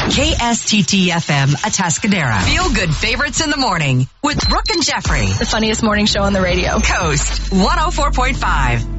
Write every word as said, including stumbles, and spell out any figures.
K S T T F M Atascadero. Feel good favorites in the morning with Brooke and Jeffrey. The funniest morning show on the radio. Coast one oh four point five.